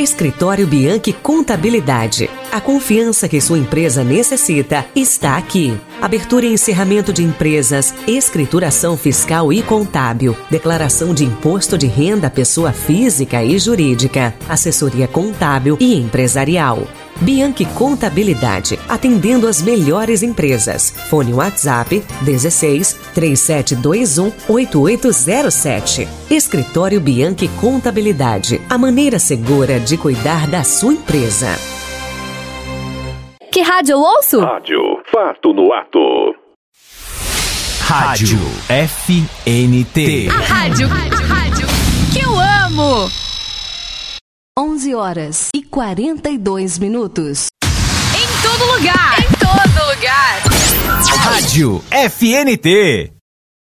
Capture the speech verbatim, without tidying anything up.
Escritório Bianchi Contabilidade. A confiança que sua empresa necessita está aqui. Abertura e encerramento de empresas, escrituração fiscal e contábil, declaração de imposto de renda à pessoa física e jurídica, assessoria contábil e empresarial. Bianchi Contabilidade, atendendo as melhores empresas. Fone WhatsApp dezesseis, três sete dois um, oito oito zero sete. Escritório Bianchi Contabilidade, a maneira segura de cuidar da sua empresa. Que rádio eu ouço? Rádio Fato no Ato. Rádio F N T. A rádio, rádio, rádio que eu amo. onze horas e quarenta e dois minutos. Em todo lugar. Em todo lugar. Rádio F N T.